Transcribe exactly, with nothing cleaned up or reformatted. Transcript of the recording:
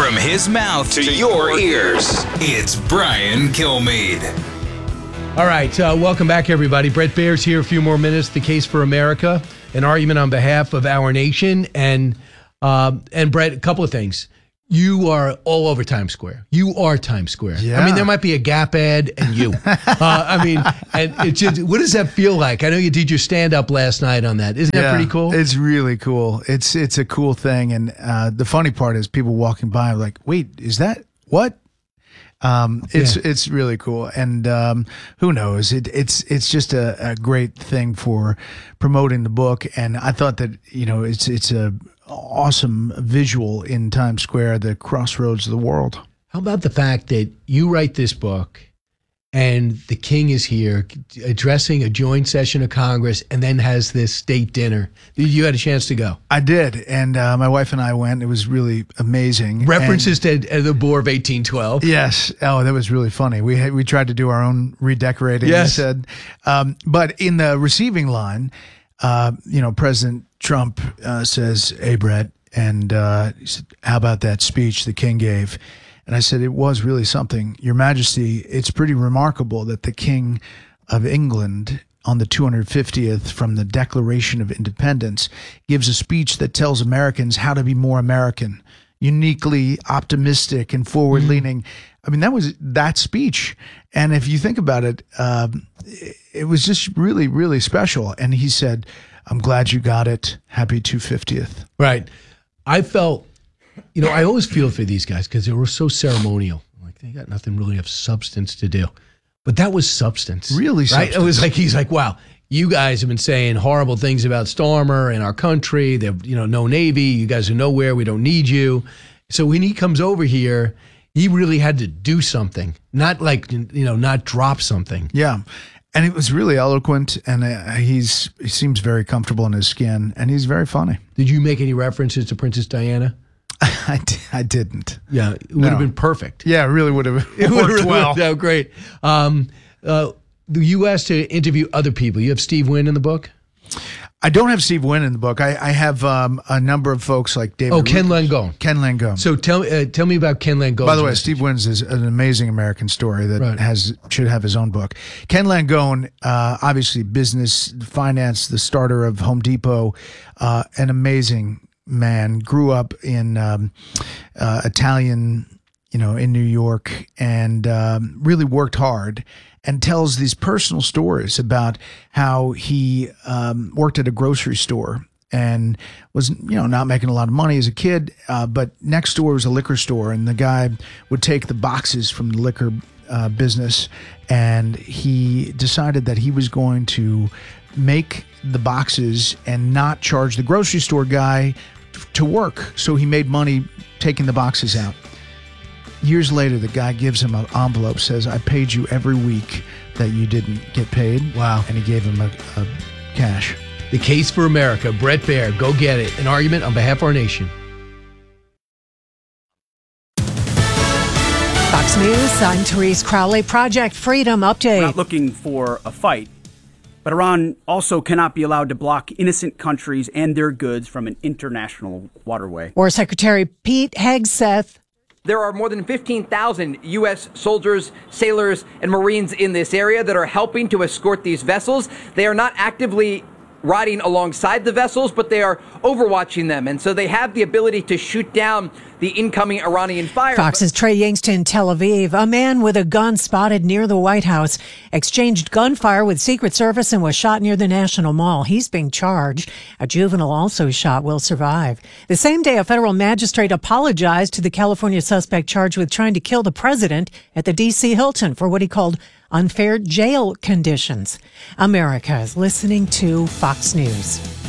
From his mouth to your ears, it's Brian Kilmeade. All right, uh, welcome back, everybody. Bret Baier's here. A few more minutes. The Case for America, an argument on behalf of our nation. And, um, and Bret, a couple of things. You are all over Times Square. You are Times Square. Yeah. I mean, there might be a Gap ad and you. uh, I mean, and it just, what does that feel like? I know you did your stand-up last night on that. Isn't that yeah, pretty cool? It's really cool. It's it's a cool thing. And uh, the funny part is people walking by are like, wait, is that what? Um, it's yeah. it's really cool. And um, who knows? It, it's it's just a, a great thing for promoting the book. And I thought that, you know, it's it's a awesome visual in Times Square, the crossroads of the world. How about the fact that you write this book and the king is here addressing a joint session of Congress and then has this state dinner? You had a chance to go. I did. And uh, my wife and I went. It was really amazing. References and, to the War of eighteen twelve. Yes. Oh, that was really funny. We had, we tried to do our own redecorating. Yes. Said, um, but in the receiving line, uh, you know, President Trump uh, says, "Hey, Bret," and uh, he said, "How about that speech the king gave?" And I said, "It was really something, Your Majesty. It's pretty remarkable that the King of England on the two hundred fiftieth from the Declaration of Independence gives a speech that tells Americans how to be more American, uniquely optimistic and forward-leaning." Mm-hmm. I mean, that was that speech. And if you think about it, um, it was just really, really special. And he said, "I'm glad you got it. Happy two hundred fiftieth. Right. I felt, you know, I always feel for these guys because they were so ceremonial. Like, they got nothing really of substance to do. But that was substance. Really right? substance. It was like, he's like, wow, you guys have been saying horrible things about Starmer and our country. They've, you know, no Navy. You guys are nowhere. We don't need you. So when he comes over here, he really had to do something, not like, you know, not drop something. Yeah. And it was really eloquent, and uh, he's he seems very comfortable in his skin, and he's very funny. Did you make any references to Princess Diana? I, d- I didn't. Yeah, it would No. have been perfect. Yeah, it really would have It would worked have well. worked out great. Um, uh, you asked to interview other people. You have Steve Wynn in the book? I don't have Steve Wynn in the book. I, I have um, a number of folks like David. Oh, Ken Lucas. Langone. Ken Langone. So tell uh, tell me about Ken Langone. By the way, Steve Wynn's is an amazing American story that Right. has should have his own book. Ken Langone, uh, obviously business, finance, the starter of Home Depot, uh, an amazing man. Grew up in um, uh, Italian, you know, in New York, and um, really worked hard. And tells these personal stories about how he um, worked at a grocery store and was, you know, not making a lot of money as a kid, uh, but next door was a liquor store, and the guy would take the boxes from the liquor uh, business, and he decided that he was going to make the boxes and not charge the grocery store guy to work. So he made money taking the boxes out. Years later, the guy gives him an envelope, says, "I paid you every week that you didn't get paid." Wow. And he gave him a, a cash. The Case for America, Bret Baier. Go get it. An argument on behalf of our nation. Fox News, I'm Therese Crowley. Project Freedom Update. We're not looking for a fight, but Iran also cannot be allowed to block innocent countries and their goods from an international waterway. War Secretary Pete Hegseth. There are more than fifteen thousand U S soldiers, sailors, and Marines in this area that are helping to escort these vessels. They are not actively riding alongside the vessels, but they are overwatching them. And so they have the ability to shoot down the incoming Iranian fire. Fox's Trey Yingst in Tel Aviv. A man with a gun spotted near the White House exchanged gunfire with Secret Service and was shot near the National Mall. He's being charged. A juvenile also shot will survive. The same day, a federal magistrate apologized to the California suspect charged with trying to kill the president at the D C Hilton for what he called unfair jail conditions. America is listening to Fox News.